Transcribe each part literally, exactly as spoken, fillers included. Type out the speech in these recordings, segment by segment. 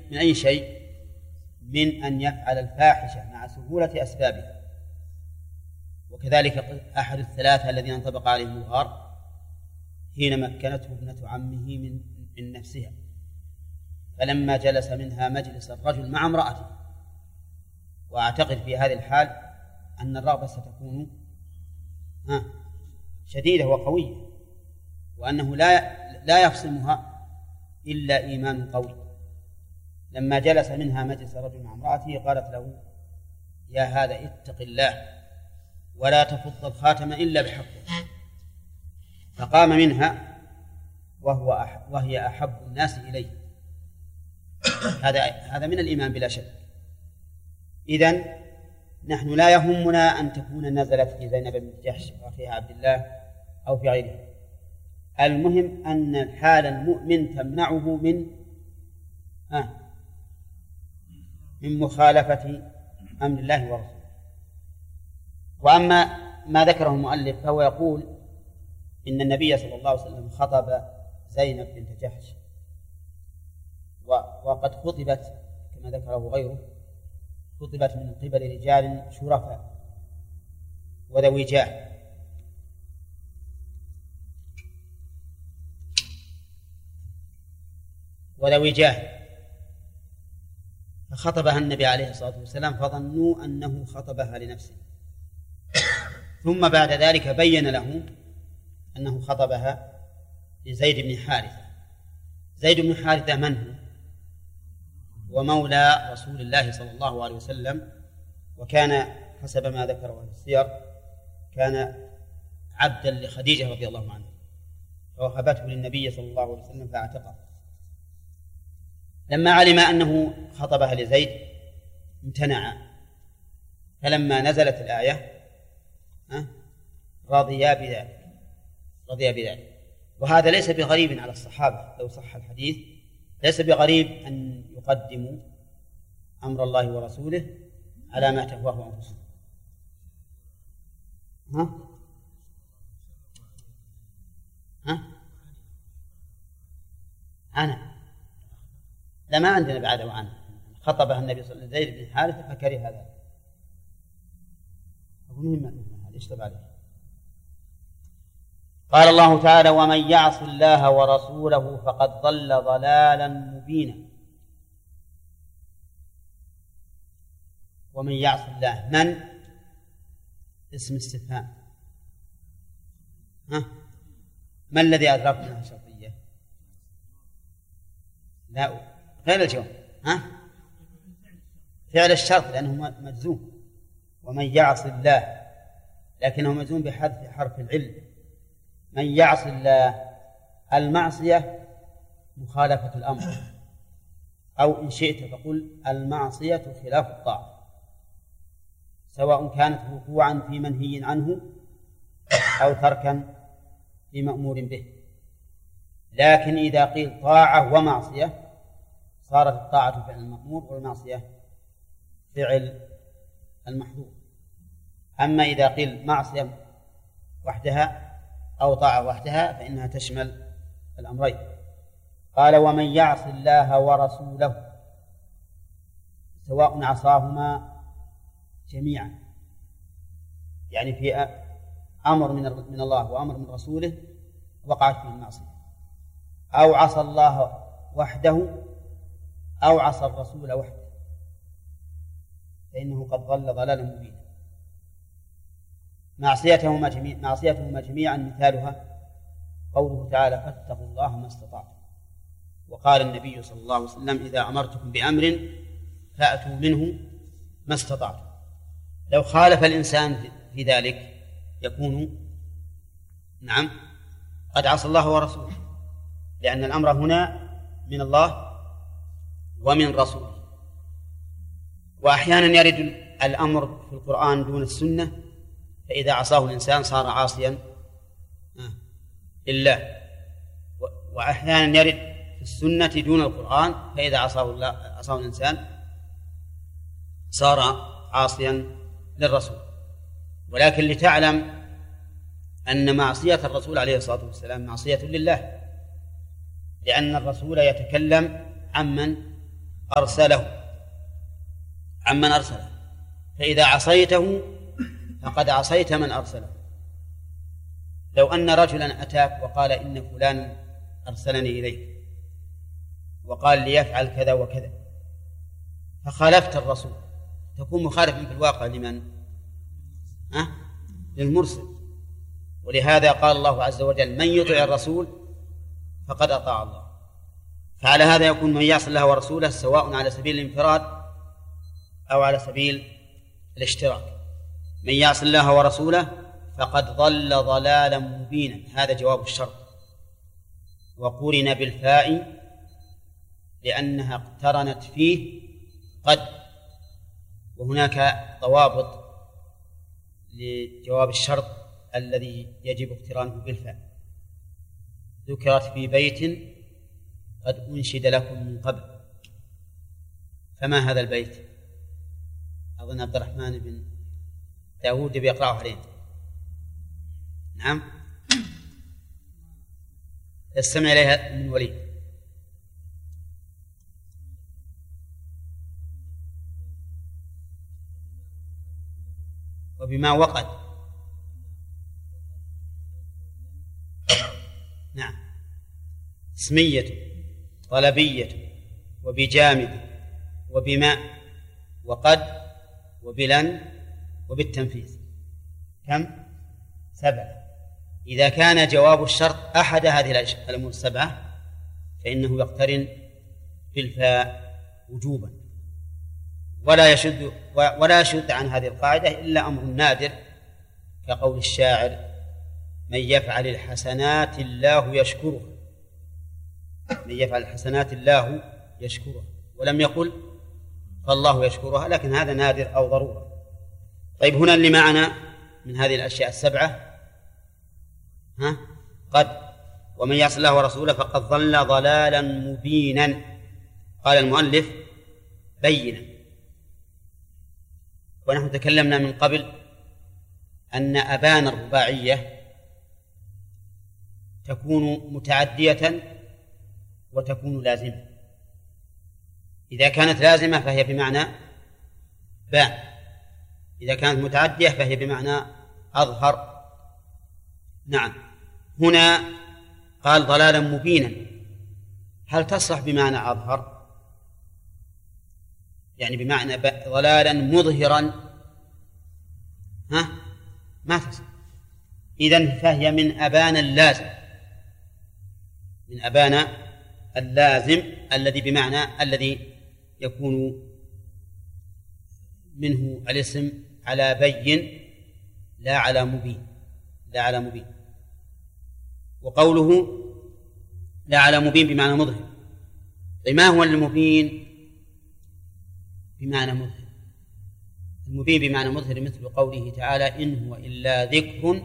من أي شيء؟ من أن يفعل الفاحشة مع سهولة أسبابها. وكذلك أحد الثلاثة الذين انطبق عليهم الغار حين مكنته ابنة عمه من من نفسها، فلما جلس منها مجلس الرجل مع امرأته. وأعتقد في هذه الحال أن الرغبة ستكون ها شديدة وقوية، وأنه لا لا يفصمها إلا إيمان قوي. لما جلس منها مجلس الرجل مع امرأته قالت له: يا هذا اتق الله ولا تفض الخاتم إلا بحقه. فقام منها وهو أحب وهي أحب الناس إليه. هذا هذا من الإيمان بلا شك. إذن نحن لا يهمنا أن تكون نزلت في زينب بنت جحش وأخيها عبد الله أو في غيرها. المهم أن حال المؤمن تمنعه من آه من مخالفة أمر الله ورسوله. وأما ما ذكره المؤلف فهو يقول إن النبي صلى الله عليه وسلم خطب زينب بنت جحش، وقد خطبت كما ذكره غيره، خطبت من قبل رجال شرفاء وذوي جاه، وذوي جاه فخطبها النبي عليه الصلاة والسلام فظنوا أنه خطبها لنفسه، ثم بعد ذلك بين له أنه خطبها لزيد بن حارثة. زيد بن حارثة من هو؟ ومولى رسول الله صلى الله عليه وسلم، وكان حسب ما ذكره في السير كان عبدا لخديجة رضي الله عنها، فوهبته للنبي صلى الله عليه وسلم فاعتقه. لما علم أنه خطبها لزيد امتنع، فلما نزلت الآية رضيا بذلك رضيا بذلك وهذا ليس بغريب على الصحابة لو صح الحديث، ليس بغريب أن يقدموا أمر الله ورسوله على ما تهواه أنفسهم. ها؟ ها؟ أنا لا ما عندنا بعد وعنه. خطبها النبي صلى الله عليه وسلم زيد بن حارثة فكره هذا. اشتبه عليه. قال الله تعالى: ومن يعص الله ورسوله فقد ضل ضلالا مبينا. ومن يعص الله، من؟ اسم استفهام. ها؟ ما الذي أدرك منها شرطية؟ لا غير الجواب. ها؟ فعل الشرط لأنه مجزوم. ومن يعص الله، لكنه مجزوم بحذف حرف العلم. من يعص الله، المعصية مخالفة الأمر، أو إن شئت فقل المعصية خلاف الطاعة، سواء كانت وقوعا في منهي عنه أو تركا في مأمور به. لكن إذا قيل طاعة ومعصية صارت الطاعة فعل المأمور والمعصية فعل المحظور. أما إذا قيل معصية وحدها أو طاعة وحدها فإنها تشمل الأمرين. قال: ومن يعص الله ورسوله، سواء عصاهما جميعا، يعني في أمر من الله وأمر من رسوله وقعت فيه المعصية، أو عصى الله وحده أو عصى الرسول وحده، فإنه قد ضل ضلالا مبينا. معصيتهما جميعا معصيتهما جميعا مثالها قوله تعالى: فاتقوا الله ما استطعتم. وقال النبي صلى الله عليه وسلم: إذا أمرتكم بأمر فأتوا منه ما استطعتم. لو خالف الإنسان في ذلك يكون نعم قد عصى الله ورسوله، لأن الأمر هنا من الله ومن رسوله. وأحيانا يرد الأمر في القرآن دون السنة، فإذا عصاه الإنسان صار عاصيا لله. وأحيانا يرد في السنة دون القرآن، فإذا عصاه الله عصاه الإنسان صار عاصيا للرسول. ولكن لتعلم أن معصية الرسول عليه الصلاة والسلام معصية لله، لأن الرسول يتكلم عمن أرسله عمن أرسله، فإذا عصيته فقد عصيت من أرسله. لو أن رجلا أتاك وقال إن فلان أرسلني إليك وقال ليفعل كذا وكذا فخالفت الرسول، تكون مخالفا في الواقع لمن؟ أه؟ للمرسل. ولهذا قال الله عز وجل: من يطع الرسول فقد أطاع الله. فعلى هذا يكون من يعصي الله ورسوله سواء على سبيل الانفراد أو على سبيل الاشتراك. من يعصي الله ورسوله فقد ضل ضلالا مبينا، هذا جواب الشرط، وقرن بالفاء لأنها اقترنت فيه قد، وهناك ضوابط لجواب الشرط الذي يجب اقترانه بالفاء. ذكرت في بيت قد أنشد لكم من قبل، فما هذا البيت؟ أظن عبد الرحمن بن داود بيقرأه علينا. نعم، استمع إليها من وليد. وبما وقد. نعم، اسمية طلبية وبجامد وبما وقد وبلن وبالتنفيذ. كم؟ سبعة. إذا كان جواب الشرط أحد هذه الأمور السبعة فإنه يقترن بالفاء وجوبا، ولا يشد ولا يشد عن هذه القاعدة إلا أمر نادر كقول الشاعر: من يفعل الحسنات الله يشكره، من يفعل الحسنات الله يشكره، ولم يقل فالله يشكرها، لكن هذا نادر أو ضرورة. طيب، هنا اللي معنا من هذه الأشياء السبعة ها قد، ومن يعص الله ورسوله فقد ضل ضلالا مبينا. قال المؤلف: بينا. ونحن تكلمنا من قبل أن أبان الرباعية تكون متعدية وتكون لازمة. إذا كانت لازمة فهي بمعنى بان، إذا كانت متعدية فهي بمعنى أظهر. نعم، هنا قال ضلالا مبينا، هل تصلح بمعنى أظهر؟ يعني بمعنى ضلالا مظهرا؟ ها؟ ما تصلح. إذن فهي من أبان اللازم، من أبان اللازم الذي بمعنى الذي يكون منه الاسم على بين لا على مبين، لا على مبين. وقوله لا على مبين بمعنى مظهر. ما هو المبين بمعنى مظهر؟ المبين بمعنى مظهر مثل قوله تعالى: إن هو إلا ذكر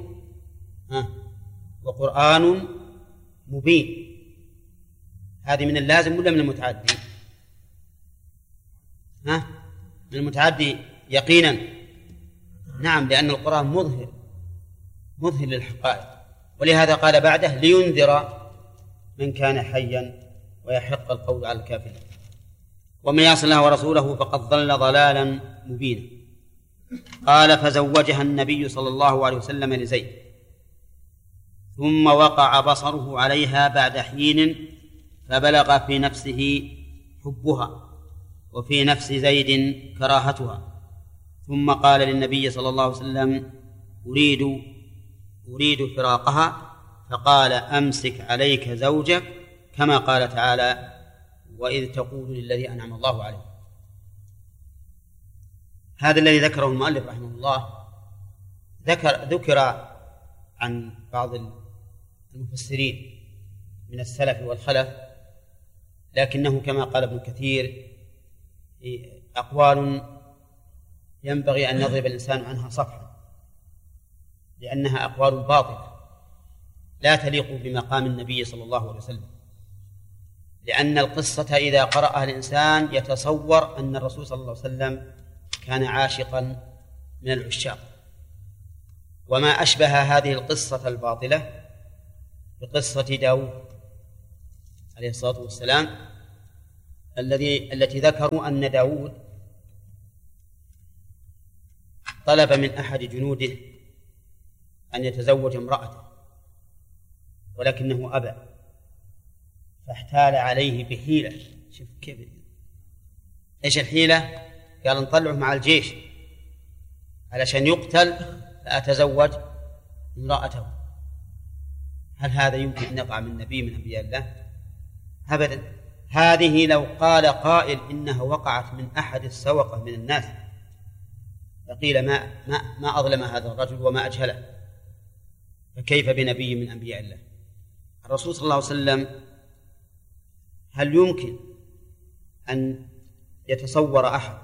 وقرآن مبين. هذه من اللازم ولا من المتعدي؟ ها؟ من المتعدي يقينا. نعم، لأن القرآن مظهر مظهر للحقائق، ولهذا قال بعده: لينذر من كان حيا ويحق القول على الكافرين. ومن يعص الله ورسوله فقد ضل ضلالا مبينا. قال: فزوجها النبي صلى الله عليه وسلم لزيد، ثم وقع بصره عليها بعد حين فبلغ في نفسه حبها وفي نفس زيد كراهتها، ثم قال للنبي صلى الله عليه وسلم: أريد أريد فراقها، فقال: أمسك عليك زوجك، كما قال تعالى: وإذ تقول للذي أنعم الله عليه. هذا الذي ذكره المؤلف رحمه الله ذكر ذكر عن بعض المفسرين من السلف والخلف، لكنه كما قال ابن كثير أقوال ينبغي أن يضرب الإنسان عنها صفحا، لأنها أقوال باطلة لا تليق بمقام النبي صلى الله عليه وسلم. لأن القصة إذا قرأها الإنسان يتصور أن الرسول صلى الله عليه وسلم كان عاشقا من العشاق، وما أشبه هذه القصة الباطلة بقصة داود عليه الصلاة والسلام الذي التي ذكروا أن داود طلب من أحد جنوده أن يتزوج امرأته ولكنه أبى، فاحتال عليه بحيلة. شوف كيف، إيش الحيلة؟ قال نطلعه مع الجيش علشان يقتل فأتزوج امرأته. هل هذا يمكن أن يقع من نبي من أنبياء الله؟ أبدا. هذه لو قال قائل إنها وقعت من أحد السوقة من الناس فقيل ما, ما, ما أظلم هذا الرجل وما أجهله، فكيف بنبي من أنبياء الله؟ الرسول صلى الله عليه وسلم هل يمكن أن يتصور أحد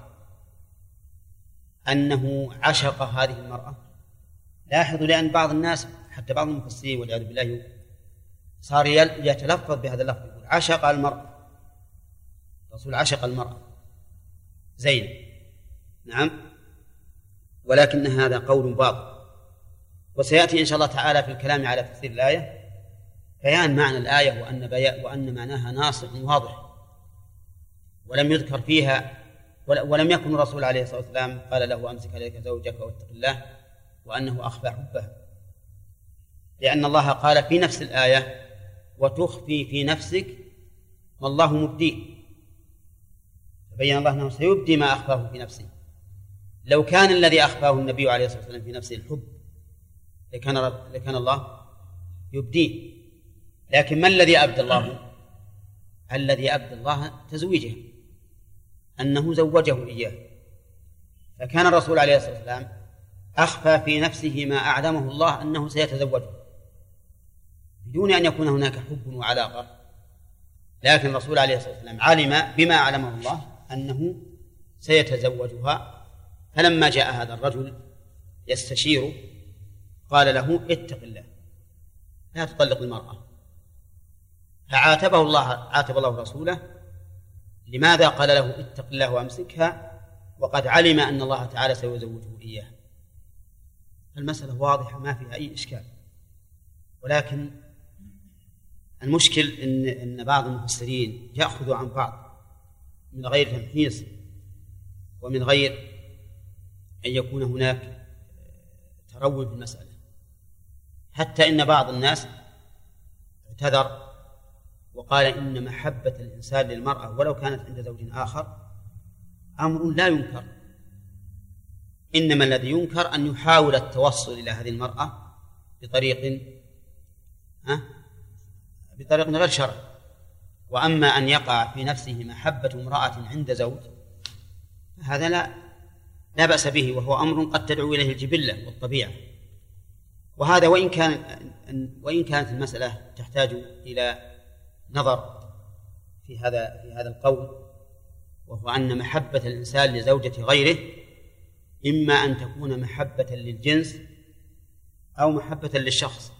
أنه عشق هذه المرأة؟ لاحظوا، لأن بعض الناس حتى بعض المفسرين والعياذ بالله صار يتلفظ بهذا اللفظ، يقول عشق المرأة، الرسول عشق المرأة زينب، نعم، ولكن هذا قول باطل. وسيأتي إن شاء الله تعالى في الكلام على تفسير الآية بيان معنى الآية وأن, بيان وأن معناها ناصع واضح، ولم يذكر فيها ولم يكن الرسول عليه الصلاة والسلام قال له أمسك عليك زوجك واتق الله وأنه أخفى حبها، لأن الله قال في نفس الآية وتخفي في نفسك ما الله مبديه، فبين الله أنه سيبدي ما أخفاه في نفسه. لو كان الذي أخفاه النبي عليه الصلاة والسلام في نفسه الحب لكان, لكان الله يبديه، لكن ما الذي أبدى الله؟ الذي أبدى الله تزويجه، أنه زوجه إياه، فكان الرسول عليه الصلاة والسلام أخفى في نفسه ما أعلمه الله أنه سيتزوجه بدون أن يكون هناك حب وعلاقة، لكن الرسول عليه الصلاة والسلام علم بما أعلمه الله أنه سيتزوجها. فلما جاء هذا الرجل يستشير قال له اتق الله لا تطلق المرأة، فعاتبه الله عاتب الله رسوله. لماذا قال له اتق الله وامسكها وقد علم أن الله تعالى سيزوجه إياه؟ المسألة واضحة ما فيها أي إشكال، ولكن المشكل إن, إن بعض المفسرين يأخذ عن بعض من غير تمحيص ومن غير أن يكون هناك تروي في المسألة، حتى إن بعض الناس اعتذر وقال إن محبة الإنسان للمرأة ولو كانت عند زوج آخر أمر لا ينكر، إنما الذي ينكر أن يحاول التوصل إلى هذه المرأة بطريق ها بطريق غير شرعي. وأما أن يقع في نفسه محبة امرأة عند زوج هذا لا لا بأس به، وهو أمر قد تدعو إليه الجبلة والطبيعة. وهذا وإن كان وإن كانت المسألة تحتاج إلى نظر في هذا في هذا القول، وهو أن محبة الإنسان لزوجة غيره إما أن تكون محبة للجنس أو محبة للشخص.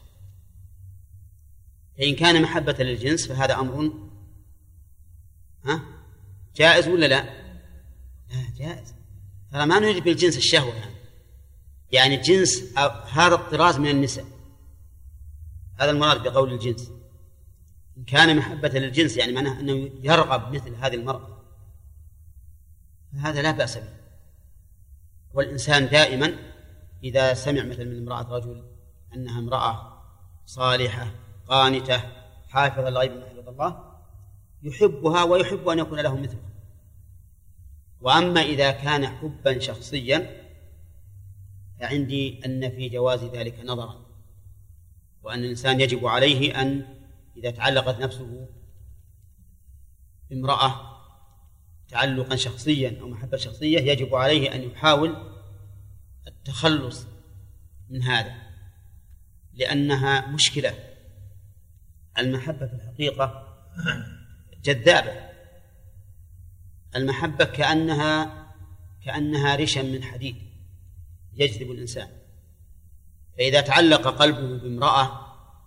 فإن كان محبة للجنس فهذا أمر ها جائز ولا لا؟ لا جائز، ترى ما نريد بالجنس الشهوة، يعني يعني الجنس هذا الطراز من النساء، هذا المراد بقول الجنس. إن كان محبة للجنس يعني معناه أنه يرغب مثل هذه المرأة فهذا لا بأس به. والإنسان دائما إذا سمع مثل من امرأة رجل أنها امرأة صالحة قانتة حافظة للغيب من حفظ الله يحبها ويحب أن يكون له مثلها. وأما إذا كان حبا شخصيا فعندي أن في جواز ذلك نظرا، وأن الإنسان يجب عليه أن إذا تعلقت نفسه بامرأة تعلقا شخصيا أو محبة شخصية يجب عليه أن يحاول التخلص من هذا، لأنها مشكلة. المحبة في الحقيقة جذابة، المحبة كأنها كأنها رشا من حديد يجذب الإنسان، فإذا تعلق قلبه بامرأة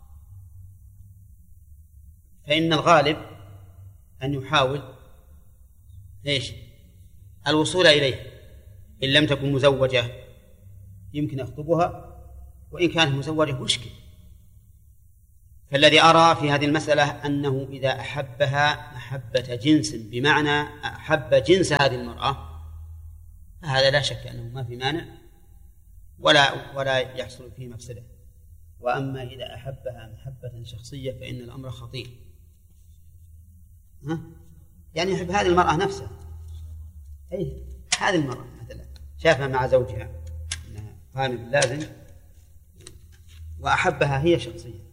فإن الغالب أن يحاول إيش الوصول إليه، إن لم تكن مزوجة يمكن يخطبها، وإن كانت مزوجة مشكل. فالذي أرى في هذه المسألة أنه إذا أحبها محبة جنس بمعنى أحب جنس هذه المرأة فهذا لا شك أنه ما في مانع ولا ولا يحصل فيه مفسدة. وأما إذا أحبها محبة شخصية فإن الأمر خطير. ها؟ يعني يحب هذه المرأة نفسها، أي هذه المرأة مثلا شافها مع زوجها أنها قائمة لازم وأحبها هي شخصيا.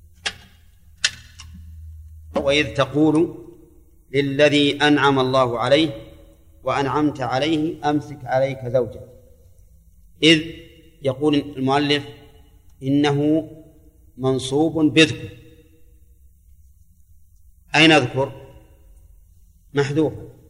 وإذ تقول للذي أنعم الله عليه وأنعمت عليه أمسك عليك زوجك. إذ يقول المؤلف إنه منصوب بذكر. أين أذكر؟ محذوف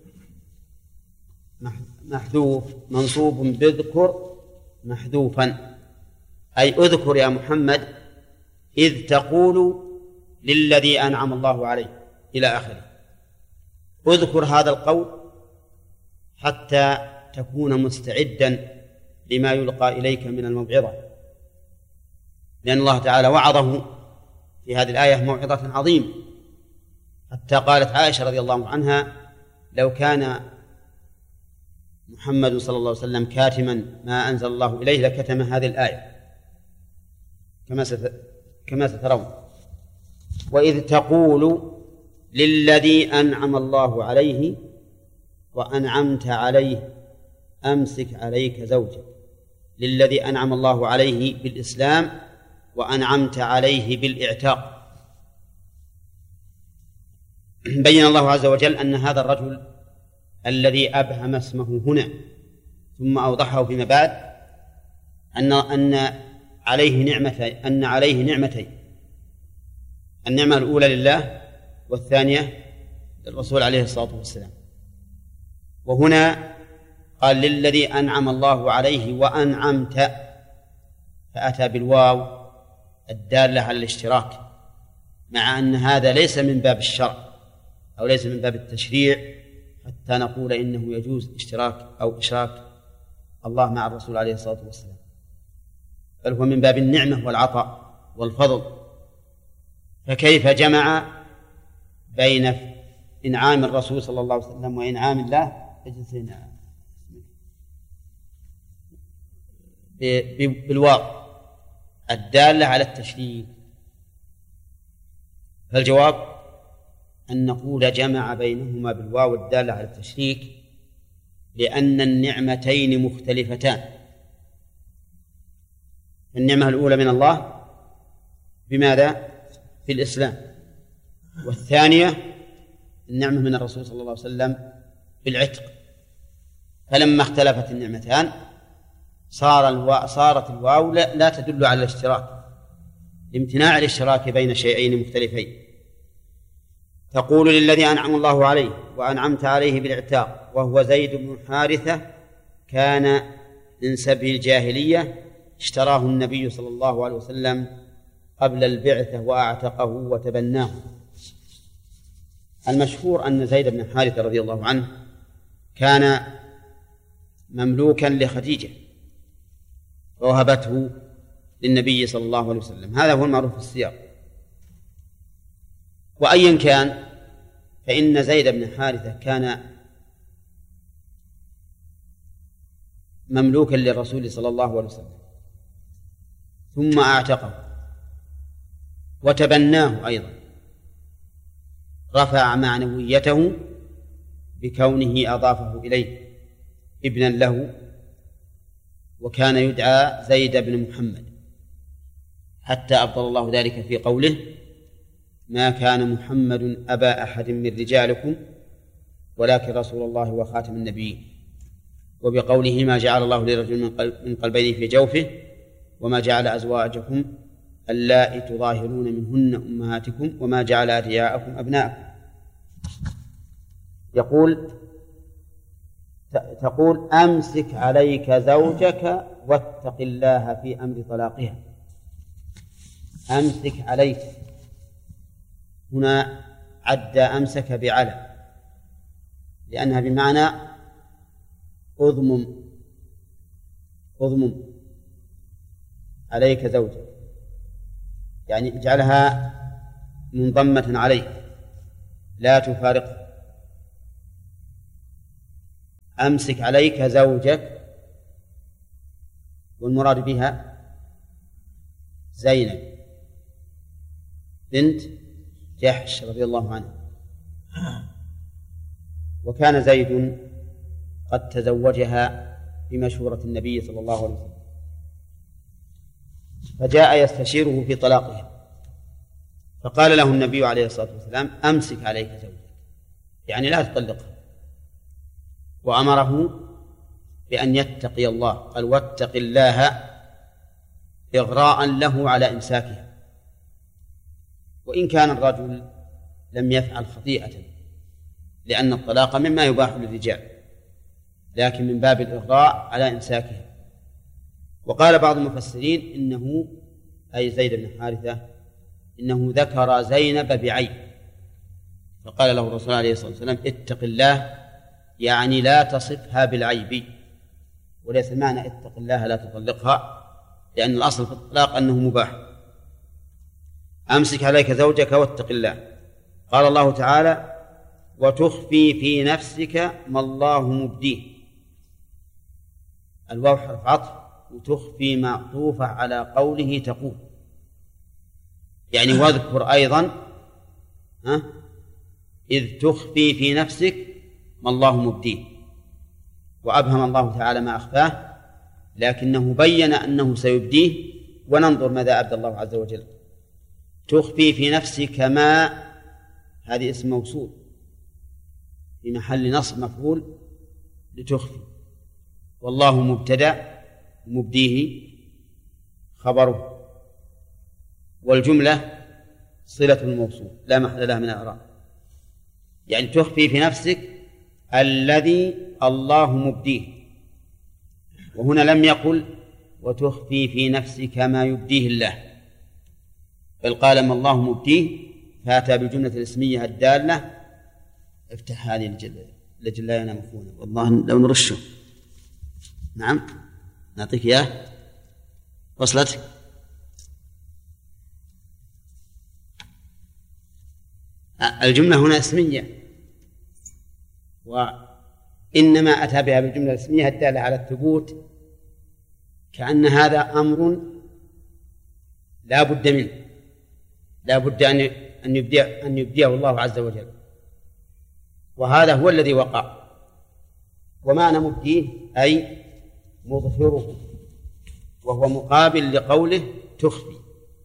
محذوف منصوب بذكر محذوفا، أي أذكر يا محمد إذ تقول للذي أنعم الله عليه إلى آخره. اذكر هذا القول حتى تكون مستعدا لما يلقى إليك من الموعظة، لأن الله تعالى وعظه في هذه الآية موعظة عظيمة، حتى قالت عائشة رضي الله عنها لو كان محمد صلى الله عليه وسلم كاتما ما أنزل الله إليه لكتم هذه الآية كما كما سترون. وإذ تقول للذي أنعم الله عليه وأنعمت عليه أمسك عليك زوجك. للذي أنعم الله عليه بالإسلام وأنعمت عليه بالإعتاق. بين الله عز وجل أن هذا الرجل الذي أبهم اسمه هنا ثم أوضحه فيما بعد أن أن عليه نعمتين أن عليه نعمتين النعمة الأولى لله والثانية للرسول عليه الصلاة والسلام. وهنا قال للذي أنعم الله عليه وأنعمت، فأتى بالواو الدالة على الاشتراك، مع أن هذا ليس من باب الشرع أو ليس من باب التشريع حتى نقول إنه يجوز اشتراك أو إشراك الله مع الرسول عليه الصلاة والسلام، بل هو من باب النعمة والعطاء والفضل. فكيف جمع بين إنعام الرسول صلى الله عليه وسلم وإنعام الله بالواو الدالة على التشريك؟ فالجواب أن نقول جمع بينهما بالواو الدالة على التشريك لأن النعمتين مختلفتان. النعمة الأولى من الله بماذا؟ في الإسلام، والثانية النعمة من الرسول صلى الله عليه وسلم بالعتق. فلما اختلفت النعمتان صار الوا... صارت الواو لا... لا تدل على الاشتراك لامتناع الاشتراك بين شيئين مختلفين. تقول للذي أنعم الله عليه وأنعمت عليه بالإعتاق وهو زيد بن حارثة كان من سبي الجاهلية اشتراه النبي صلى الله عليه وسلم قبل البعثة وأعتقه وتبناه. المشهور أن زيد بن حارثة رضي الله عنه كان مملوكا لخديجة ووهبته للنبي صلى الله عليه وسلم، هذا هو المعروف في السياق. وأيا كان فإن زيد بن حارثة كان مملوكا للرسول صلى الله عليه وسلم ثم أعتقه وتبناه أيضا، رفع معنويته بكونه أضافه إليه ابنا له، وكان يدعى زيد بن محمد، حتى أبطل الله ذلك في قوله ما كان محمد أبا أحد من رجالكم ولكن رسول الله وخاتم النبيين، وبقوله ما جعل الله لرجل من قلبين في جوفه وما جعل أزواجكم اللائي تظاهرون منهن أمهاتكم وما جعل أدعياءكم أبناءكم. يقول تقول أمسك عليك زوجك واتق الله في أمر طلاقها. أمسك عليك هنا عد أمسك بعلى لأنها بمعنى أضمم أضمم عليك زوجك، يعني اجعلها منضمة عليه لا تفارقه. أمسك عليك زوجك، والمراد بها زينب بنت جحش رضي الله عنه. وكان زيد قد تزوجها بمشورة النبي صلى الله عليه وسلم، فجاء يستشيره في طلاقها، فقال له النبي عليه الصلاة والسلام: أمسك عليك زوجك، يعني لا تطلقها. وأمره بأن يتقي الله، قال: واتق الله، إغراء له على إمساكها. وإن كان الرجل لم يفعل خطيئة، لأن الطلاق مما يباح للرجال، لكن من باب الإغراء على إمساكها. وقال بعض المفسرين إنه أي زيد بن حارثة إنه ذكر زينب بعيب، فقال له الرسول عليه الصلاة والسلام: اتق الله، يعني لا تصفها بالعيب، وليس معنى اتق الله لا تطلقها، لأن الأصل في الطلاق أنه مباح. أمسك عليك زوجك واتق الله. قال الله تعالى: وتخفي في نفسك ما الله مبديه. الواو حرف عطف، وتخفي معطوفة على قوله تقول، يعني واذكر أيضا ها إذ تخفي في نفسك ما الله مبديه. وأبهم الله تعالى ما أخفاه، لكنه بين أنه سيبديه، وننظر ماذا أبدى الله عز وجل. تخفي في نفسك ما، هذه اسم موصول في محل نصب مفعول لتخفي، والله مبتدأ مبديه خبره، والجملة صلة الموصول لا محل لها من الإعراب. يعني تخفي في نفسك الذي الله مبديه، وهنا لم يقل وتخفي في نفسك ما يبديه الله، بل قال ما الله مبديه، فأتى بالجملة الاسمية الدالة. افتح هذه الجلة لجل لا ينام أخونا، والله لو نرشه. نعم نعطيك إياه. وصلتك؟ الجملة هنا اسمية، وإنما أتى بها بالجملة الاسمية الدالة على الثبوت، كأن هذا أمر لا بد منه، لا بد أن أن يبديه أن يبديه الله عز وجل، وهذا هو الذي وقع. ومعنى مبديه أي مظهره، وهو مقابل لقوله تخفي.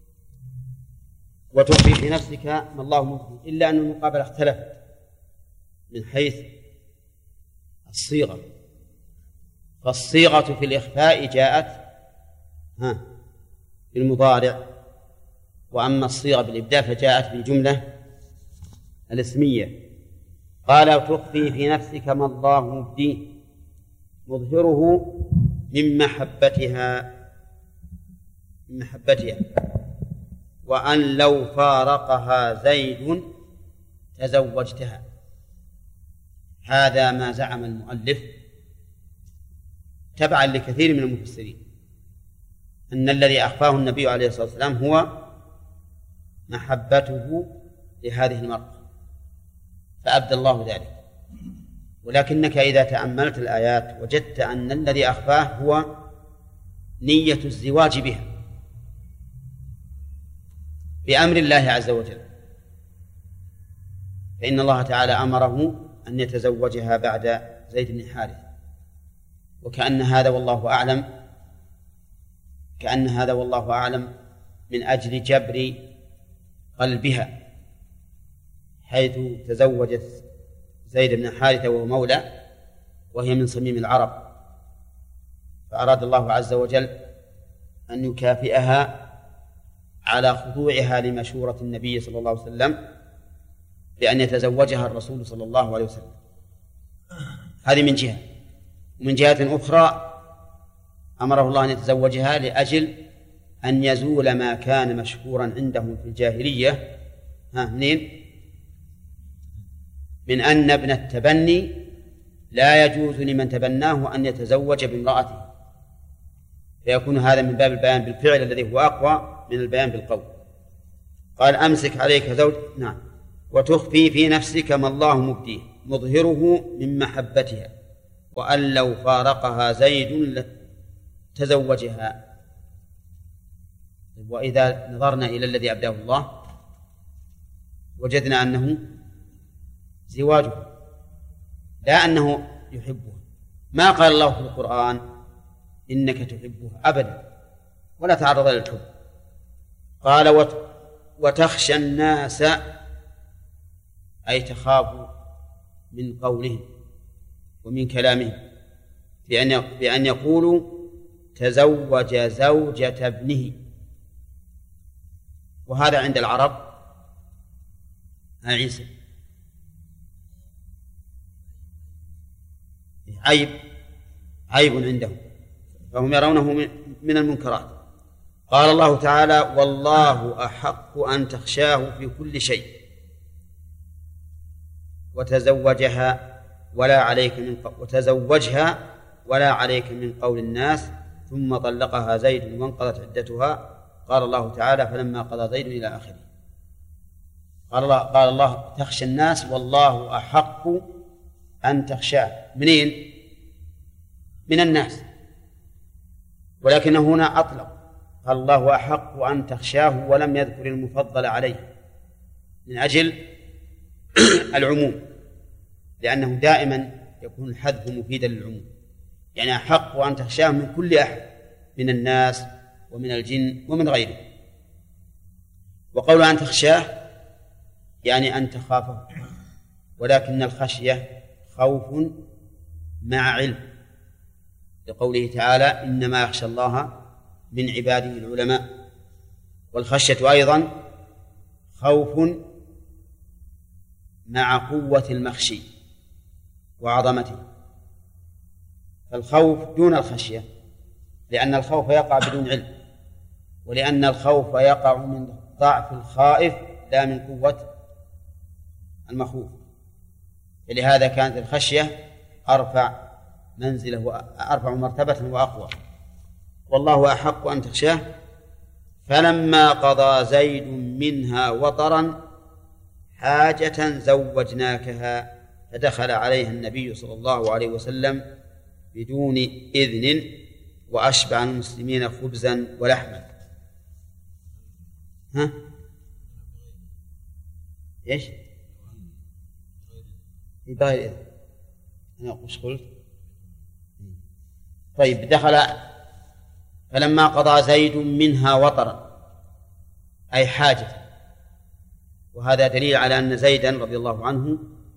وتخفي في نفسك ما الله مبديه، إلا أن المقابلة اختلفت من حيث الصيغة، فالصيغة في الإخفاء جاءت ها بالمضارع، وأما الصيغة بالإبداء فجاءت بالجملة الاسمية. قال تخفي في نفسك ما الله مبديه، مظهره من محبتها من محبتها وأن لو فارقها زيد تزوجتها. هذا ما زعم المؤلف تبعا لكثير من المفسرين، أن الذي أخفاه النبي عليه الصلاة والسلام هو محبته لهذه المرأة، فأبدى الله ذلك. ولكنك إذا تأملت الآيات وجدت أن الذي أخفاه هو نية الزواج بها بأمر الله عز وجل، فإن الله تعالى أمره أن يتزوجها بعد زيد بن حارث، وكأن هذا والله أعلم كأن هذا والله أعلم من أجل جبر قلبها، حيث تزوجت زيد بن حارثة وهو مولى، وهي من صميم العرب، فأراد الله عز وجل أن يكافئها على خضوعها لمشورة النبي صلى الله عليه وسلم بأن يتزوجها الرسول صلى الله عليه وسلم. هذه من جهة. ومن جهة أخرى أمره الله أن يتزوجها لأجل أن يزول ما كان مشهورا عندهم في الجاهلية ها منين؟ من أن ابن التبني لا يجوز لمن تبناه أن يتزوج بامرأته، فيكون هذا من باب البيان بالفعل الذي هو أقوى من البيان بالقول. قال أمسك عليك زوج نعم وتخفي في نفسك ما الله مبديه مظهره من محبتها وأن لو فارقها زيد تزوجها. وإذا نظرنا إلى الذي أبداه الله وجدنا أنه زواجه لا أنه يحبها. ما قال الله في القرآن إنك تحبها أبدا ولا تعرض للحب. قال وتخشى الناس أي تخاف من قولهم ومن كلامهم بأن يقولوا تزوج زوجة ابنه، وهذا عند العرب عيسى عيب عيب عندهم فهم يرونه من المنكرات. قال الله تعالى والله أحق أن تخشاه في كل شيء وتزوجها ولا عليك من وتزوجها ولا عليك من قول الناس ثم طلقها زيد وانقضت عدتها. قال الله تعالى فلما قضى زيد إلى آخره. قال الله, قال الله تخشى الناس والله أحق أن تخشاه. منين؟ من الناس، ولكن هنا أطلق قال الله أحق أن تخشاه ولم يذكر المفضل عليه من أجل العموم، لأنه دائما يكون الحذف مفيدا للعموم، يعني أحق أن تخشاه من كل أحد من الناس ومن الجن ومن غيره. وقول أن تخشاه يعني أن تخافه، ولكن الخشية خوف مع علم، لقوله تعالى إنما يخشى الله من عباده العلماء. والخشية أيضا خوف مع قوة المخشي وعظمته، فالخوف دون الخشية، لأن الخوف يقع بدون علم، ولأن الخوف يقع من ضعف الخائف لا من قوة المخوف، فلهذا كانت الخشية أرفع منزله وأرفع مرتبة وأقوى. والله أحق أن تخشاه. فلما قضى زيد منها وطرا حاجة زوجناكها فدخل عليها النبي صلى الله عليه وسلم بدون إذن وأشبع المسلمين خبزا ولحما. ها؟ إيش؟ بغير إذن. أنا وش قلت؟ طيب دخل فلما قضى زيد منها وطرا أي حاجة، وهذا دليل على أن زيدا رضي الله عنه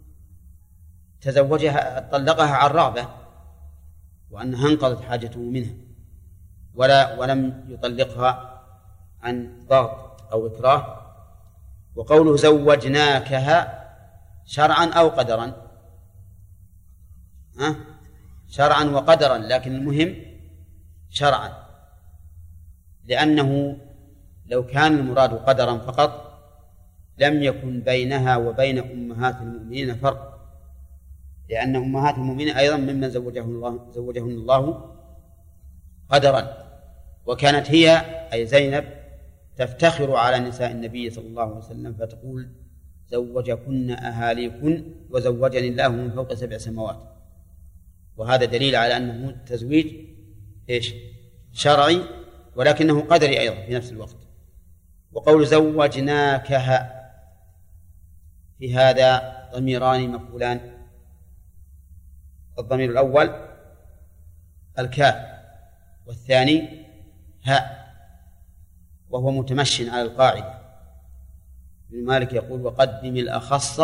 تزوجها طلقها عن رغبة، وأنها انقضت حاجته منها، ولا ولم يطلقها عن ضغط أو إكراه. وقوله زوجناكها شرعا أو قدرا؟ ها؟ شرعا وقدرا، لكن المهم شرعا، لأنه لو كان المراد قدرا فقط لم يكن بينها وبين أمهات المؤمنين فرق، لأن أمهات المؤمنين أيضا ممن زوجهن الله, زوجهن الله قدرا، وكانت هي أي زينب تفتخر على نساء النبي صلى الله عليه وسلم فتقول زوجكن أهاليكن وزوجني الله من فوق سبع سماوات. وهذا دليل على أنه تزويج إيش؟ شرعي، ولكنه قدري أيضا في نفس الوقت. وقول زوجناكها في هذا ضميران مفعولان. الضمير الأول الكاف، والثاني هاء، وهو متمشٍ على القاعدة. ابن مالك يقول وقدم الأخص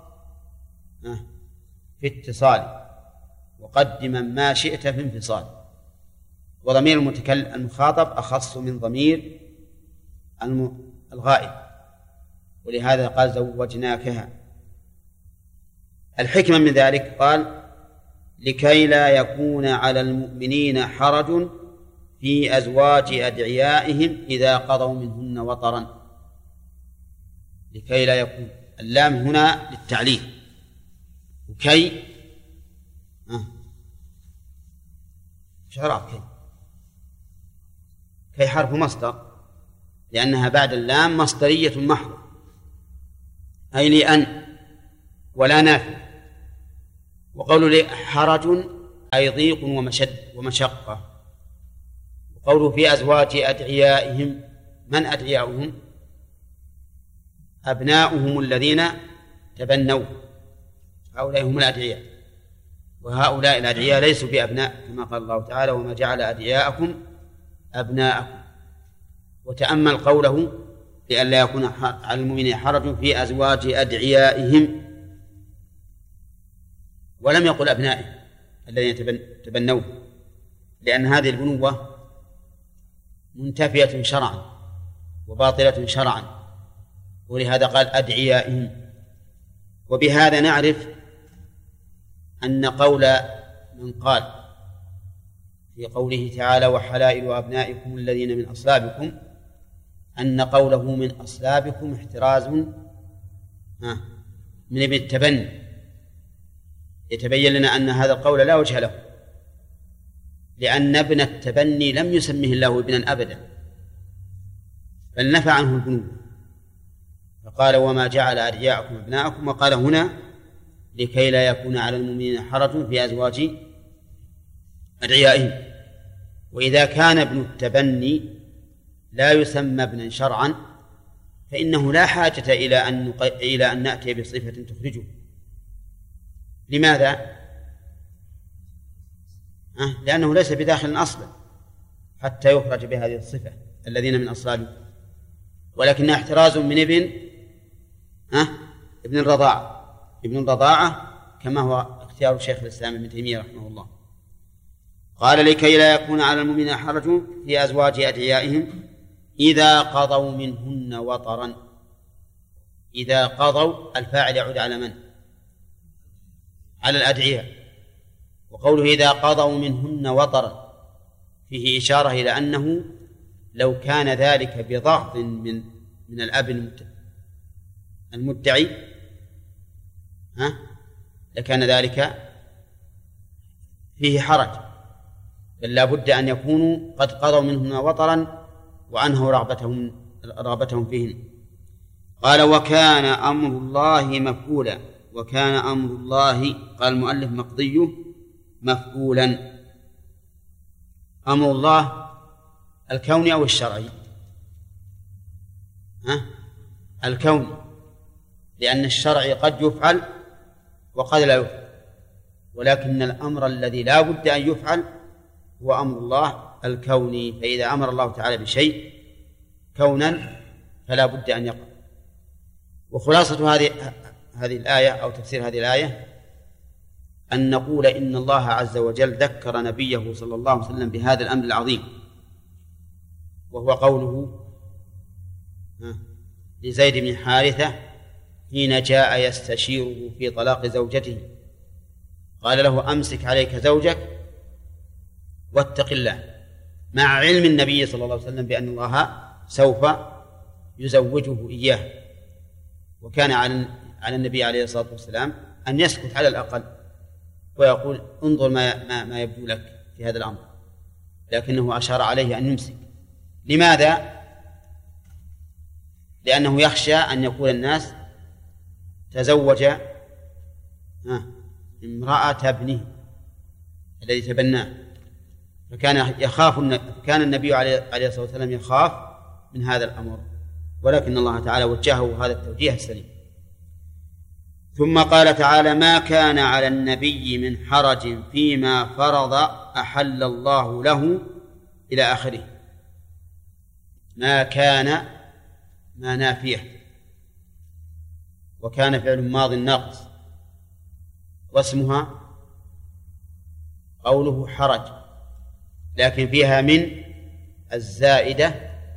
في اتصال وقدم ما شئت في انفصال. وضمير المتكلم المخاطب أخص من ضمير الغائب، ولهذا قال زوجناكها. الحكمة من ذلك قال لكي لا يكون على المؤمنين حرج في أزواج أدعيائهم إذا قضوا منهن وطرا. لكي لا يكون، اللام هنا للتعليل، وكي آه. شعراء كي كي حرف مصدر لأنها بعد اللام مصدرية محضة، أي لأن ولا نافع. وقوله حرج أي ضيق ومشد ومشقة. وقوله في أزواج أدعيائهم، من أدعياؤهم؟ أبناؤهم الذين تبنوا، هؤلاء هم الأدعياء، وهؤلاء الأدعياء ليسوا بأبناء كما قال الله تعالى وما جعل أدعياءكم أبناءكم. وتأمل قوله لئلا يكون على المؤمنين حرج في أزواج أدعيائهم، ولم يقل أبنائهم الذين تبنوه، لأن هذه البنوة منتفية شرعا وباطلة شرعا، ولهذا قال أدعيائهم. وبهذا نعرف أن قول من قال في قوله تعالى وحلائل أبنائكم الذين من أصلابكم، أن قوله من أصلابكم احتراز من ابن التبني، يتبين لنا أن هذا القول لا وجه له، لأن ابن التبني لم يسمه الله ابنا أبدا، بل نفى عنه البنوة، فقال وما جعل أدعياءكم أبناءكم، وقال هنا لكي لا يكون على المؤمنين حرج في أزواج أدعيائهم. وإذا كان ابن التبني لا يسمى ابنا شرعا فإنه لا حاجة إلى أن إلى أن نأتي بصفة تخرجه. لماذا؟ أه؟ لأنه ليس بداخل أصلا حتى يخرج بهذه الصفة الذين من أصلابه، ولكنها احتراز من ابن أه؟ ابن الرضاعة، ابن الرضاعة كما هو اختيار شيخ الإسلام ابن تيمية رحمه الله. قال لكي لا يكون على المؤمنين حرج في أزواج أدعيائهم إذا قضوا منهن وطرا. إذا قضوا الفاعل يعود على من؟ على الأدعياء. وقوله إذا قضوا منهن وطرا فيه إشارة إلى أنه لو كان ذلك بضغط من من الأب المدعي ها لكان ذلك فيه حرج، بل لا بد أن يكونوا قد قضوا منهن وطرا وأنهوا رغبتهم رغبتهم فيهن. قال وكان أمر الله مفعولا. وكان أمر الله قال المؤلف مقضيه مفعولا. أمر الله الكوني أو الشرعي؟ ها؟ الكوني، لأن الشرعي قد يفعل وقد لا يفعل، ولكن الأمر الذي لا بد أن يفعل هو أمر الله الكوني. فإذا أمر الله تعالى بشيء كونا فلا بد أن يقع. وخلاصة هذه هذه الآية أو تفسير هذه الآية أن نقول إن الله عز وجل ذكر نبيه صلى الله عليه وسلم بهذا الأمر العظيم، وهو قوله لزيد بن حارثة حين جاء يستشيره في طلاق زوجته قال له أمسك عليك زوجك واتق الله، مع علم النبي صلى الله عليه وسلم بأن الله سوف يزوجه إياه. وكان على النبي عليه الصلاة والسلام أن يسكت على الأقل ويقول انظر ما, ما, ما يبدو لك في هذا الأمر، لكنه أشار عليه أن يمسك. لماذا؟ لأنه يخشى أن يقول الناس تزوج امرأة ابنه الذي تبناه، فكان يخاف كان النبي عليه الصلاة والسلام يخاف من هذا الأمر، ولكن الله تعالى وجهه هذا التوجيه السليم. ثم قال تعالى ما كان على النبي من حرج فيما فرض أحل الله له إلى آخره. ما كان ما نافية، وكان فعل ماض ناقص، واسمها قوله حرج، لكن فيها من الزائدة.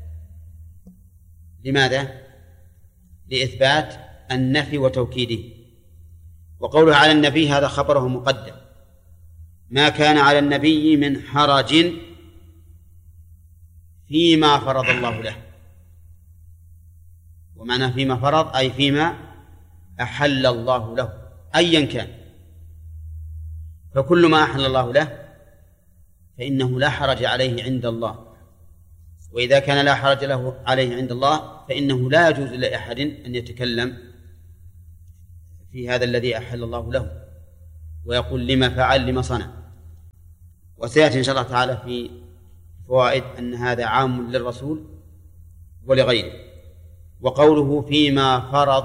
لماذا؟ لإثبات النفي وتوكيده. وقوله على النبي هذا خبره مقدم. ما كان على النبي من حرج فيما فرض الله له، ومعنى فيما فرض أي فيما أحل الله له أيا كان، فكل ما أحل الله له فإنه لا حرج عليه عند الله. وإذا كان لا حرج له عليه عند الله فإنه لا يجوز لأحد أن يتكلم في هذا الذي أحل الله له ويقول لما فعل لما صنع. وسيأتي إن شاء الله تعالى في فوائد أن هذا عام للرسول ولغيره. وقوله فيما فرض،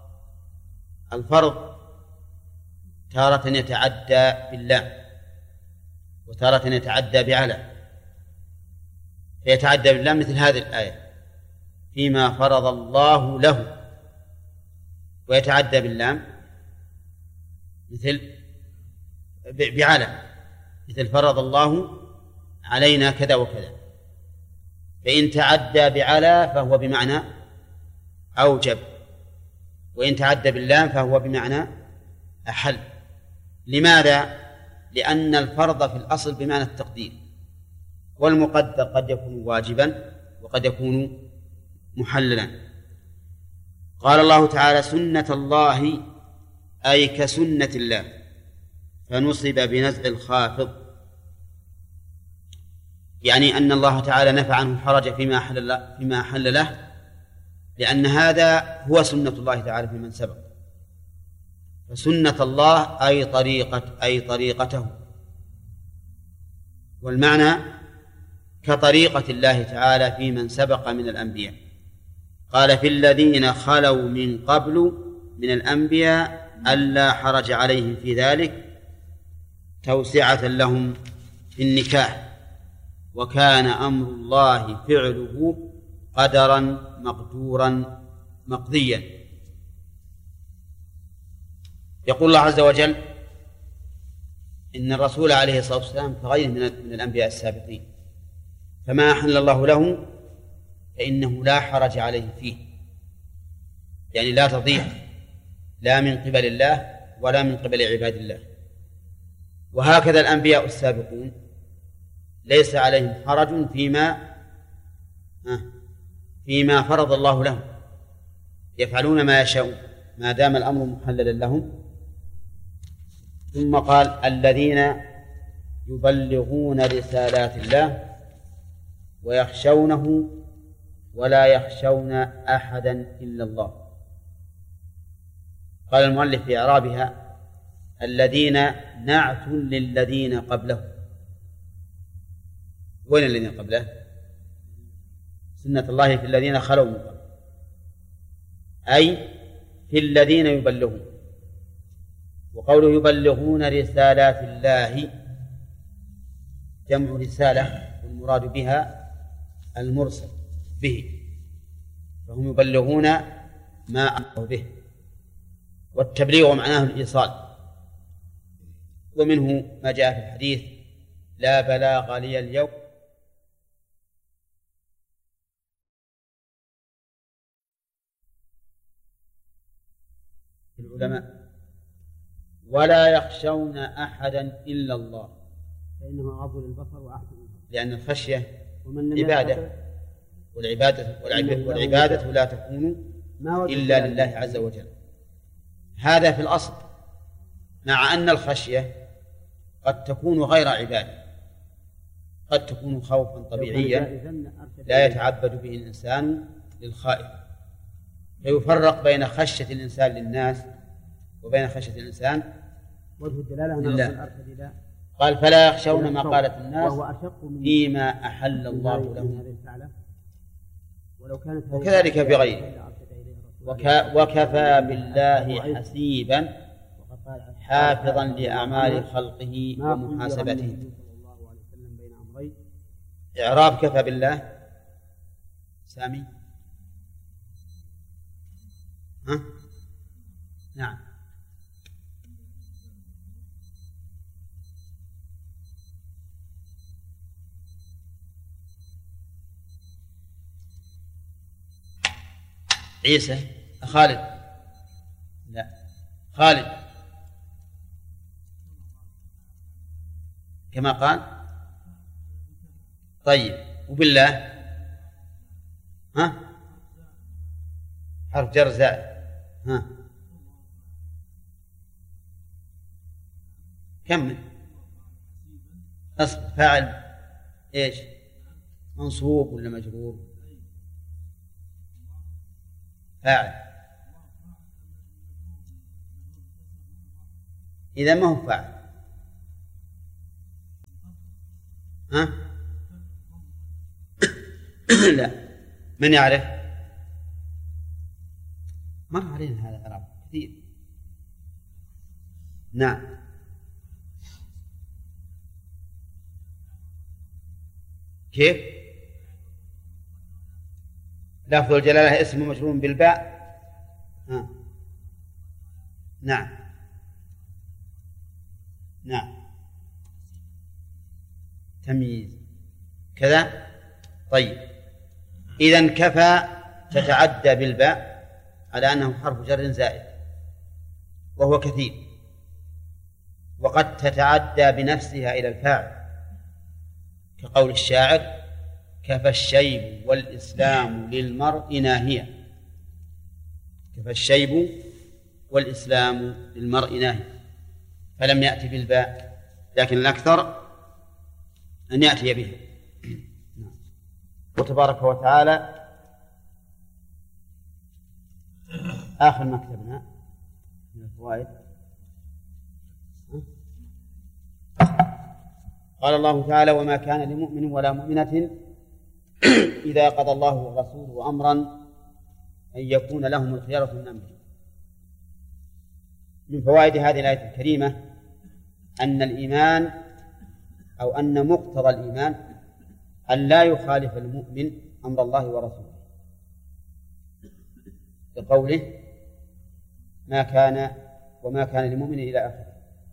الفرض تارة يتعدى باللام وتارة يتعدى بعلى، فيتعدى باللام مثل هذه الآية فيما فرض الله له، ويتعدى باللام مثل بعلى مثل فرض الله علينا كذا وكذا. فإن تعدى بعلى فهو بمعنى أوجب، وإن تعدى باللام فهو بمعنى أحل. لماذا؟ لأن الفرض في الأصل بمعنى التقدير، والمقدر قد يكون واجبا وقد يكون محللا. قال الله تعالى سنة الله أي كسنة الله، فنصب بنزع الخافض، يعني أن الله تعالى نفى عنه الحرج فيما أحل فيما أحل له، لأن هذا هو سنة الله تعالى في من سبق. فسنة الله أي طريقة أي طريقته، والمعنى كطريقة الله تعالى في من سبق من الأنبياء. قال في الذين خلوا من قبل من الأنبياء ألا حرج عليهم في ذلك توسعة لهم في النكاح، وكان أمر الله فعله قدرا مقدورا مقضيا. يقول الله عز وجل إن الرسول عليه الصلاة والسلام كغيره من الأنبياء السابقين، فما أحل الله له فإنه لا حرج عليه فيه، يعني لا تضيع لا من قبل الله ولا من قبل عباد الله. وهكذا الأنبياء السابقون ليس عليهم حرج فيما فيما فرض الله لهم، يفعلون ما يشاءون ما دام الأمر محللا لهم. ثم قال الذين يبلغون رسالات الله ويخشونه ولا يخشون أحدا إلا الله. قال المؤلف في إعرابها الذين نعت للذين قبله. وين الذين قبله؟ سنة الله في الذين خلوا من قبل، أي في الذين يبلغون. وقوله يبلغون رسالات الله جمع رسالة، والمراد بها المرسل به، فهم يبلغون ما أمروا به. والتبليغ معناه الإيصال، ومنه ما جاء في الحديث لا بلاغ لي اليوم العلماء ولا يخشون أحدا إلا الله، فإنه أغض للبصر وأحسن البصر، لأن الخشية عبادة، والعبادة, والعبادة لا تكون إلا لله عز وجل. هذا في الأصل، مع أن الخشية قد تكون غير عبادة، قد تكون خوفا طبيعيا لا يتعبد به الإنسان للخائف، فيفرق بين خشية الإنسان للناس وبين خشية الإنسان لله. قال فلا يخشون ما قالت الناس فيما أحل الله لهم، وكذلك بغيره. وكفى بالله حسيبا حافظا لأعمال خلقه ومحاسبته. إعراب كفى بالله سامي. ها؟ نعم. عيسى خالد، لا خالد كما قال. طيب وبالله ها حرف جر زائد. ها كمل. أصل فاعل إيش؟ منصوب ولا مجرور؟ فاعل. إذا ما هو فاعل. ها؟ لا، من يعرف؟ مر علينا هذا الإعراب كثير. نعم. كيف؟ لفظ الجلالة اسم مجرور بالباء. ها. نعم نعم تمييز كذا. طيب، إذن كفى تتعدى بالباء على أنه حرف جر زائد وهو كثير، وقد تتعدى بنفسها إلى الفاعل كقول الشاعر: كفى الشيب والإسلام للمرء ناهية. كفى الشيب والإسلام للمرء ناهية، فلم يأتي بالباء، لكن الأكثر أن يأتي به. وتبارك وتعالى آخر ما كتبنا من الفوائد. قال الله تعالى: وما كان لمؤمن ولا مؤمنة إذا قضى الله ورسوله أمرا أن يكون لهم الخيرة من أمرهم. من فوائد هذه الآية الكريمة أن الإيمان أو أن مقتضى الإيمان أن لا يخالف المؤمن أمر الله ورسوله، بقوله: ما كان وما كان لمؤمن إلى آخره.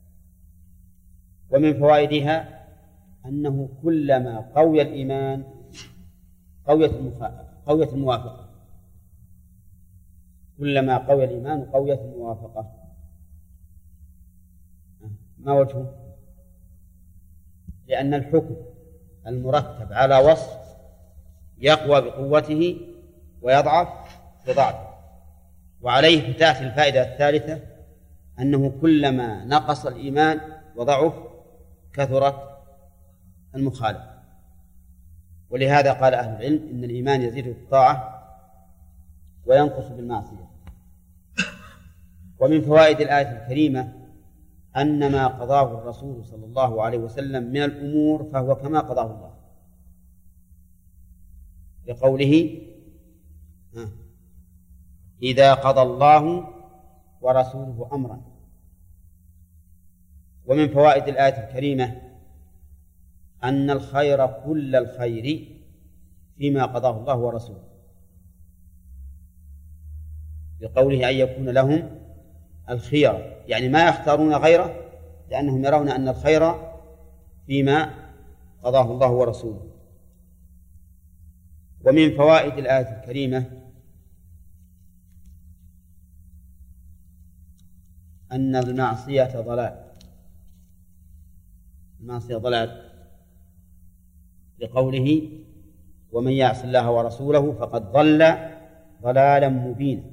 ومن فوائدها أنه كلما قوي الإيمان قويت قويت الموافقة، كلما قوي الإيمان قويت الموافقة. ما وجهه؟ لأن الحكم المرتب على وصف يقوى بقوته ويضعف بضعفه. وعليه فتأتي الفائدة الثالثة أنه كلما نقص الإيمان وضعف كثرت المخالفة. ولهذا قال أهل العلم إن الإيمان يزيد بالطاعة وينقص بالمعصية. ومن فوائد الآية الكريمة أن ما قضاه الرسول صلى الله عليه وسلم من الأمور فهو كما قضاه الله، لقوله: إذا قضى الله ورسوله أمرا. ومن فوائد الآية الكريمة أن الخير كل الخير فيما قضاه الله ورسوله، لقوله: أن يكون لهم الخير، يعني ما يختارون غيره، لأنهم يرون أن الخير فيما قضاه الله ورسوله. ومن فوائد الآية الكريمة أن المعصية ضلال، المعصية ضلال، لقوله: ومن يعص الله ورسوله فقد ضل ضلالا مبينا.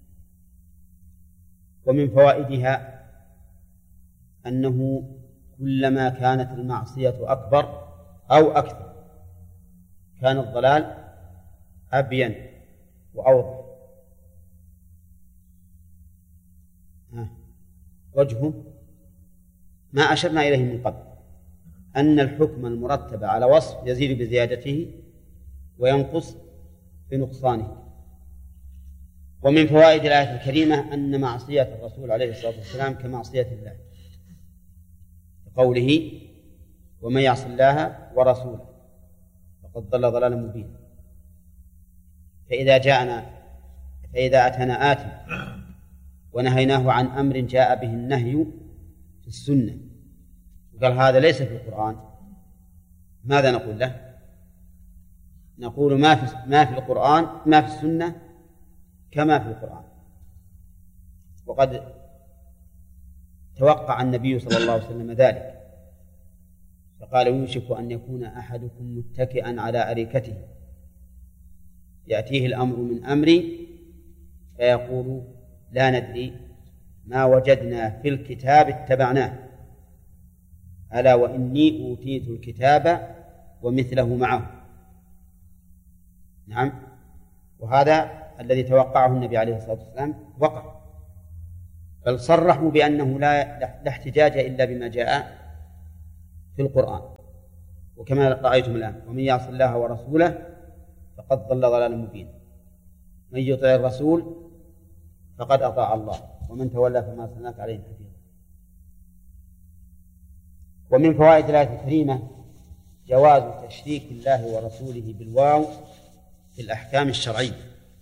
ومن فوائدها أنه كلما كانت المعصية أكبر أو أكثر كان الضلال أبين وأوضح. وجهه ما أشرنا إليه من قبل، أن الحكم المرتب على وصف يزيد بزيادته وينقص بنقصانه. ومن فوائد الآية الكريمة أن معصية الرسول عليه الصلاة والسلام كمعصية الله، قوله: ومن يعص الله ورسوله فقد ضل ضلالا مبينا. فإذا جاءنا فإذا أتانا آت ونهيناه عن أمر جاء به النهي في السنة وقال هذا ليس في القرآن، ماذا نقول له؟ نقول ما في ما في القرآن ما في السنة كما في القرآن. وقد توقع النبي صلى الله عليه وسلم ذلك، فقال: يوشك أن يكون أحدكم متكئا على أريكته يأتيه الأمر من أمري فيقول: لا ندري ما وجدنا في الكتاب اتبعناه، ألا وإني أوتيت الكتاب ومثله معه نعم. وهذا الذي توقعه النبي عليه الصلاة والسلام وقع، بل صرحوا بأنه لا, لا احتجاج إلا بما جاء في القرآن، وكما رأيتم الآن: ومن يعص الله ورسوله فقد ضل ضلالا مبينا، من يطع الرسول فقد أطاع الله، ومن تولى فما أرسلناك عليهم حفيظا. ومن فوائد الآية الكريمة جواز تشريك الله ورسوله بالواو في الأحكام الشرعية.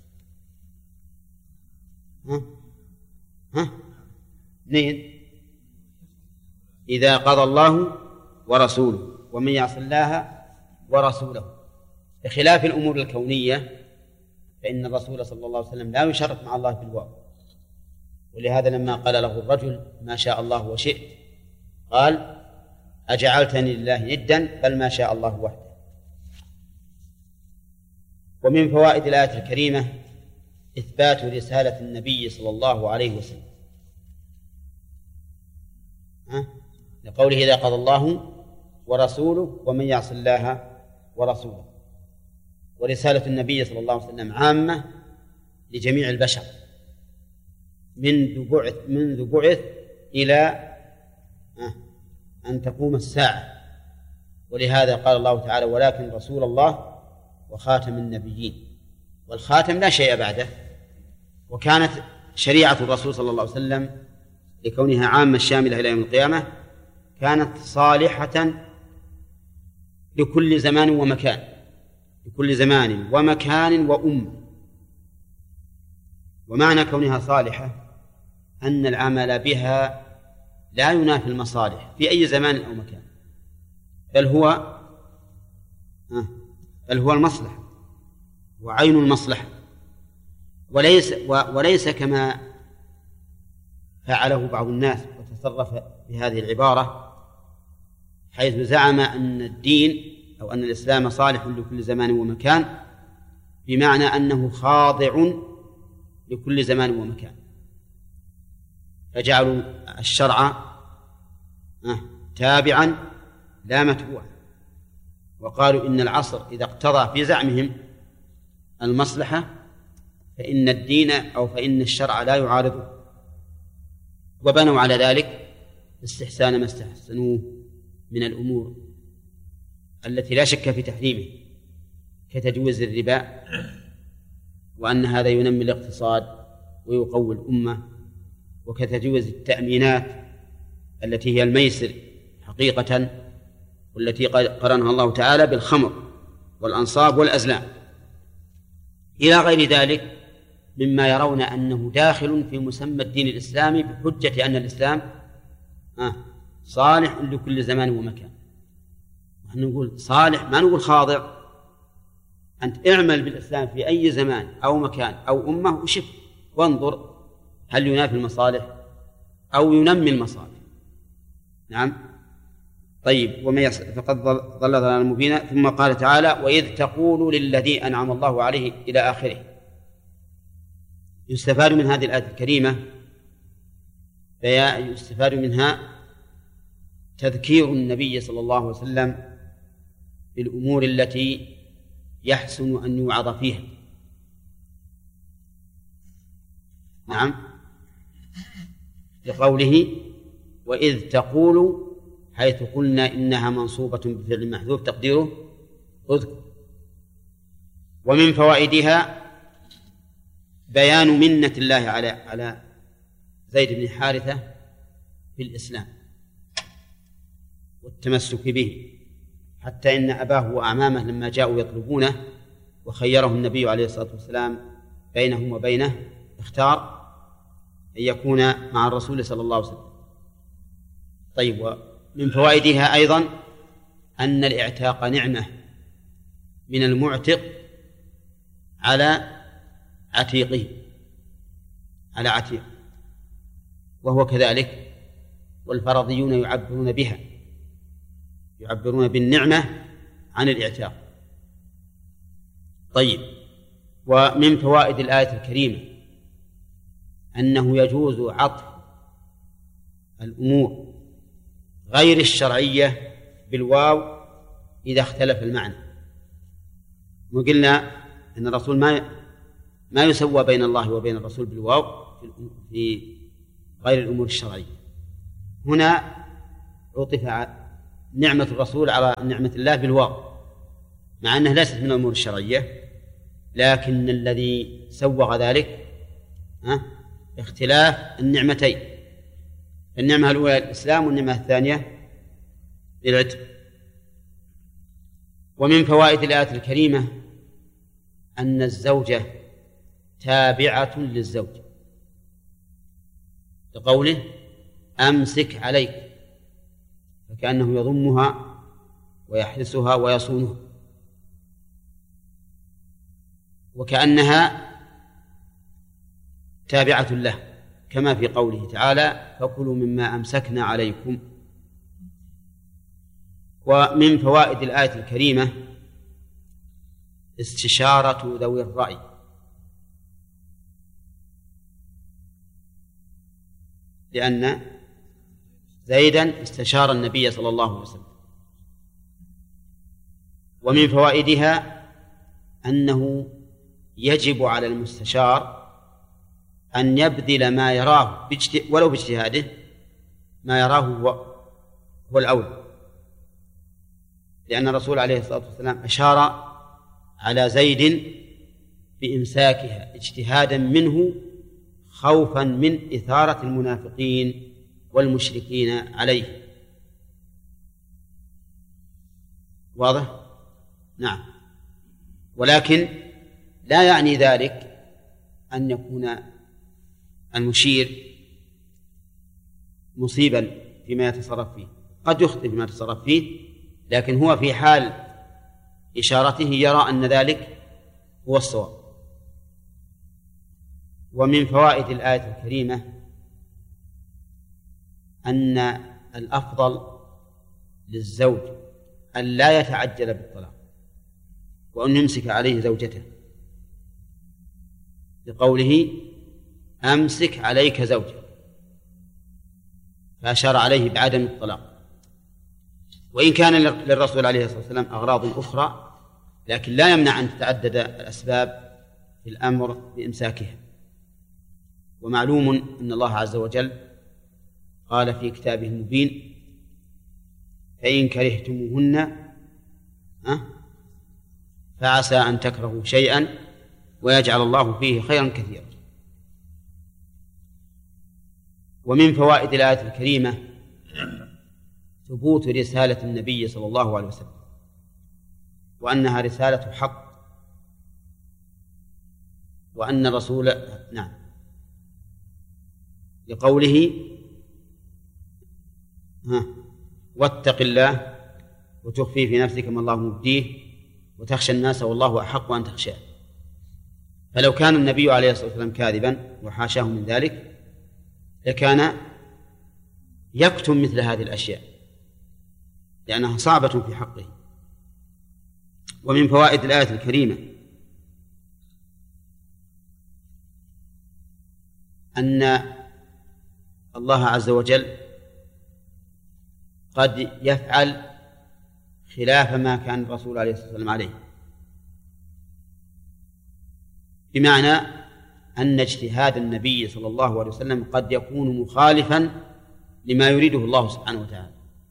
ها؟ ها؟ منين؟ إذا قضى الله ورسوله ومن يعص الله ورسوله، بخلاف الأمور الكونية فإن الرسول صلى الله عليه وسلم لا يشرك مع الله بالواو. ولهذا لما قال له الرجل ما شاء الله وشئت قال: أجعلتني لله ندا بل ما شاء الله وحده. ومن فوائد الآية الكريمة إثبات رسالة النبي صلى الله عليه وسلم، ها؟ لقوله: إذا قضى الله ورسوله ومن يعص الله ورسوله. ورسالة النبي صلى الله عليه وسلم عامة لجميع البشر منذ بعث منذ بعث إلى أن تقوم الساعة. ولهذا قال الله تعالى: ولكن رسول الله وخاتم النبيين. والخاتم لا شيء بعده. وكانت شريعة الرسول صلى الله عليه وسلم لكونها عامة شاملة إلى يوم القيامة كانت صالحة لكل زمان ومكان، لكل زمان ومكان وأمة. ومعنى كونها صالحة أن العمل بها لا ينافي المصالح في أي زمان أو مكان، بل هو بل هو المصلحة وعين المصلحة، وليس وليس كما فعله بعض الناس وتصرف بهذه العبارة، حيث زعم أن الدين أو أن الإسلام صالح لكل زمان ومكان، بمعنى أنه خاضع لكل زمان ومكان، فجعلوا الشرع تابعا لا متبوعا، وقالوا إن العصر إذا اقتضى في زعمهم المصلحة فإن الدين أو فإن الشرع لا يعارضه، وبنوا على ذلك استحسان ما استحسنوه من الأمور التي لا شك في تحريمه، كتجويز الربا، وأن هذا ينمي الاقتصاد ويقوي الأمة، وكتجويز التأمينات التي هي الميسر حقيقة، والتي قرنها الله تعالى بالخمر والأنصاب والأزلام إلى غير ذلك مما يرون أنه داخل في مسمى الدين الإسلامي بحجة أن الإسلام صالح لكل زمان ومكان. نحن نقول صالح، ما نقول خاضع. أنت اعمل بالإسلام في أي زمان أو مكان أو أمة وشف وانظر هل ينافي المصالح أو ينمي المصالح. نعم. طيب. ومن فقد ضل ضلالا مبينا. ثم قال تعالى: وإذ تقول للذي أنعم الله عليه إلى آخره. يستفاد من هذه الآية الكريمة يستفاد منها تذكير النبي صلى الله عليه وسلم بالأمور التي يحسن أن يوعظ فيها. نعم. لقوله: وإذ تقول، حيث قلنا إنها منصوبة بفعل محذوف تقديره اذكر. ومن فوائدها بيان منة الله على على زيد بن حارثة في الإسلام والتمسك به، حتى إن أباه وأعمامه لما جاءوا يطلبونه وخيرهم النبي عليه الصلاة والسلام بينهم وبينه اختار أن يكون مع الرسول صلى الله عليه وسلم. طيب. ومن فوائدها أيضا أن الإعتاق نعمة من المعتق على عتيقه على عتيق وهو كذلك. والفرضيون يعبرون بها يعبرون بالنعمة عن الإعتاق. طيب. ومن فوائد الآية الكريمة أنه يجوز عطف الأمور غير الشرعية بالواو إذا اختلف المعنى. وقلنا أن الرسول ما ما يسوى بين الله وبين الرسول بالواو في غير الأمور الشرعية. هنا عطف نعمة الرسول على نعمة الله بالواو، مع أنها ليست من الأمور الشرعية، لكن الذي سوغ ذلك ها اختلاف النعمتين، النعمة الأولى الإسلام والنعمة الثانية العتق. ومن فوائد الآية الكريمة أن الزوجة تابعة للزوج، لقوله أمسك عليك، فكأنه يضمها ويحرسها ويصونها، وكأنها تابعة له، كما في قوله تعالى فكلوا مما أمسكنا عليكم. ومن فوائد الآية الكريمة استشارة ذوي الرأي، لأن زيدا استشار النبي صلى الله عليه وسلم. ومن فوائدها أنه يجب على المستشار أن يبذل ما يراه ولو باجتهاده ما يراه هو, هو الأولى، لأن الرسول عليه الصلاة والسلام أشار على زيد بإمساكها اجتهادا منه خوفا من إثارة المنافقين والمشركين عليه. واضح؟ نعم. ولكن لا يعني ذلك أن يكون المشير مصيبا فيما يتصرف فيه، قد يخطئ فيما يتصرف فيه، لكن هو في حال إشارته يرى أن ذلك هو الصواب. ومن فوائد الآية الكريمة أن الأفضل للزوج أن لا يتعجل بالطلاق وأن يمسك عليه زوجته، لقوله أمسك عليك زوجك، فأشار عليه بعدم الطلاق. وإن كان للرسول عليه الصلاة والسلام أغراض أخرى، لكن لا يمنع أن تتعدد الأسباب في الأمر بإمساكها. ومعلوم أن الله عز وجل قال في كتابه المبين فإن كرهتموهن فعسى أن تكرهوا شيئا ويجعل الله فيه خيرا كثيرا. ومن فوائد الآية الكريمة ثبوت رسالة النبي صلى الله عليه وسلم، وأنها رسالة حق، وأن الرسول نعم لقوله ها واتق الله وتخفي في نفسك ما الله مبديه وتخشى الناس والله أحق أن تخشاه. فلو كان النبي عليه الصلاة والسلام كاذبا وحاشاه من ذلك لكان يكتم مثل هذه الأشياء لأنها صعبة في حقه. ومن فوائد الآية الكريمة أن الله عز وجل قد يفعل خلاف ما كان الرسول عليه الصلاة والسلام عليه، بمعنى أن اجتهاد النبي صلى الله عليه وسلم قد يكون مخالفا لما يريده الله سبحانه وتعالى،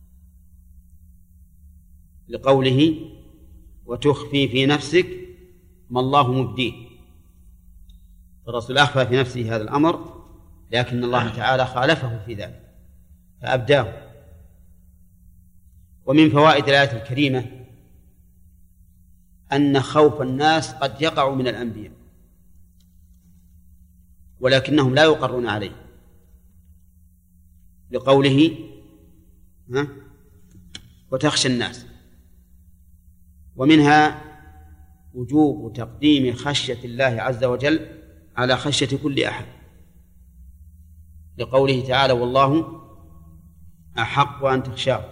لقوله وتخفي في نفسك ما الله مبديه. الرسول أخفى في نفسه هذا الأمر، لكن الله تعالى خالفه في ذلك فأبداه. ومن فوائد الآية الكريمة أن خوف الناس قد يقع من الأنبياء ولكنهم لا يقرون عليه، لقوله ها وتخشى الناس. ومنها وجوب تقديم خشية الله عز وجل على خشية كل أحد، لقوله تعالى والله أحق أن تخشاه.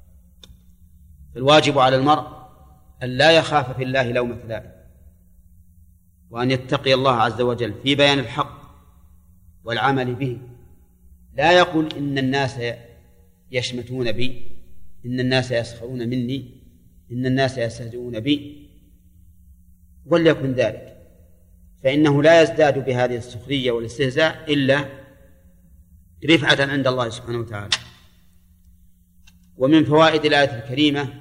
الواجب على المرء أن لا يخاف في الله لومة لائم، وأن يتقي الله عز وجل في بيان الحق والعمل به. لا يقول إن الناس يشمتون بي، إن الناس يسخرون مني، إن الناس يستهزئون بي، وليكن ذلك، فإنه لا يزداد بهذه السخرية والاستهزاء إلا رفعة عند الله سبحانه وتعالى. ومن فوائد الآية الكريمة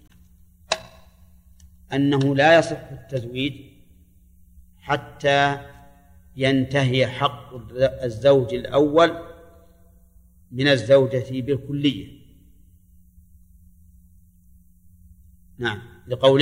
أنه لا يصح التزويج حتى ينتهي حق الزوج الأول من الزوجة بالكلية. نعم، لقوله